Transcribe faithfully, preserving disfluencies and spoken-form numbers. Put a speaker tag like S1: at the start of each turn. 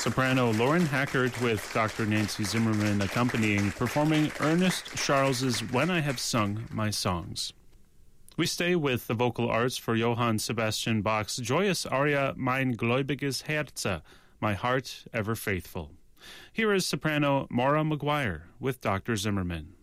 S1: Soprano Lauren Hackert with Doctor Nancy Zimmerman accompanying, performing Ernest Charles's When I Have Sung My Songs. We stay with the vocal arts for Johann Sebastian Bach's joyous aria Mein gläubiges Herze, My Heart Ever Faithful. Here is soprano Maura Maguire with Doctor Zimmerman.